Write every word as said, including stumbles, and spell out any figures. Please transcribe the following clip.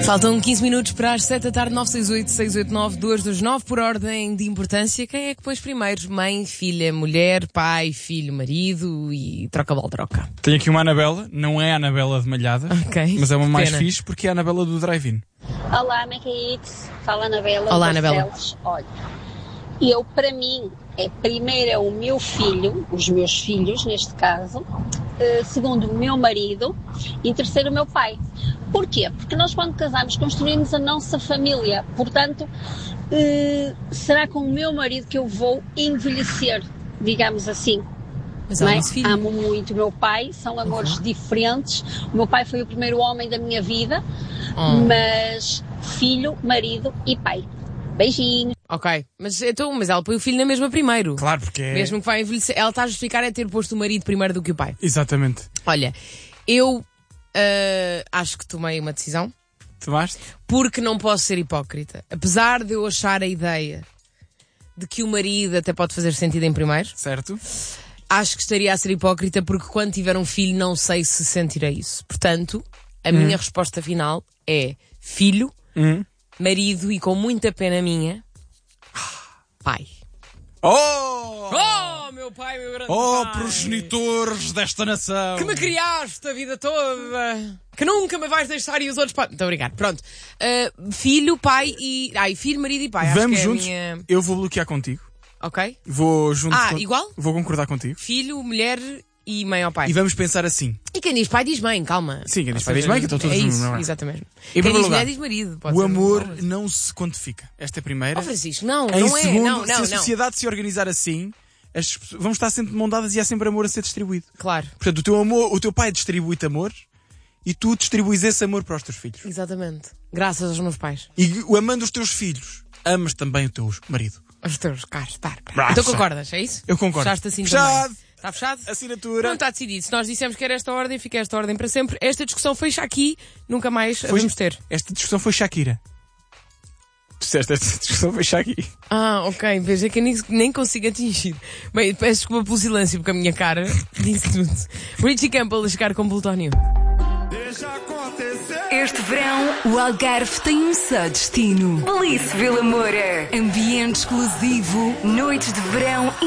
Faltam quinze minutos para as sete da tarde, nove seis oito, seis oito nove, dois dois nove, por ordem de importância. Quem é que pôs primeiro? Mãe, filha, mulher, pai, filho, marido e troca-bola-troca. Tenho aqui uma Anabela, não é a Anabela de Malhadas, okay. mas é uma mais Pena. fixe porque é a Anabela do Drive-In. Olá, Macaítes. Fala Anabela. Olá, Anabela. Olha, eu, para mim, é, primeiro é o meu filho, os meus filhos, neste caso, uh, segundo, o meu marido e terceiro, o meu pai. Porquê? Porque nós, quando casamos, construímos a nossa família. Portanto, uh, será com o meu marido que eu vou envelhecer, digamos assim. Mas não é? filho. Amo muito o meu pai, são amores uhum. diferentes. O meu pai foi o primeiro homem da minha vida, oh. mas filho, marido e pai. Beijinhos. Ok, mas, então, mas ela põe o filho na mesma primeiro. Claro, porque é... Mesmo que vai envelhecer, ela está a justificar é ter posto o marido primeiro do que o pai. Exatamente. Olha, eu uh, acho que tomei uma decisão. Tomaste? Porque não posso ser hipócrita. Apesar de eu achar a ideia de que o marido até pode fazer sentido em primeiro. Certo. Acho que estaria a ser hipócrita porque quando tiver um filho não sei se sentirei isso. Portanto, a hum. minha resposta final é filho, hum. marido e com muita pena minha, pai. Oh! Oh, meu pai, meu grande oh, pai! Oh, progenitores desta nação! Que me criaste a vida toda! Que nunca me vais deixar e os outros... Muito obrigado. Pronto. Uh, filho, pai e... Ai, filho, marido e pai. Vamos Acho que juntos. É a minha... Eu vou bloquear contigo. Ok. Vou junto Ah, com... igual? Vou concordar contigo. Filho, mulher e mãe ao pai. E vamos pensar assim. E quem diz pai diz mãe, calma. Sim, quem diz Ou pai diz seja, mãe, que estão todos é no isso, mesmo. exatamente. Em Quem diz lugar, mulher diz marido. Pode o ser amor um... não se quantifica. Esta é a primeira. Oh, Francisco, não, em não é. segundo, Não, não, se a não. sociedade se organizar assim, as pessoas vão estar sempre de mão dadas e há sempre amor a ser distribuído. Claro. Portanto, o teu, amor, o teu pai distribui-te amor e tu distribuis esse amor para os teus filhos. Exatamente. Graças aos meus pais. E o amando os teus filhos, amas também o teu marido. Os teus caros, tá. Então concordas, é isso? Eu concordo. Fechaste assim Fechado. também. Está fechado? Assinatura. Não está decidido. Se nós dissemos que era esta ordem, fica esta ordem para sempre. Esta discussão fecha aqui, nunca mais a foi, vamos ter. Esta discussão foi Shakira. Tu disseste, esta discussão foi Shakira. Ah, ok. Veja que eu nem, nem consigo atingir. Bem, peço desculpa pelo silêncio, porque a minha cara disse tudo. Richie Campbell a chegar com Plutónio. Este verão, o Algarve tem um só destino. Alice Vila Moura. Ambiente exclusivo, noites de verão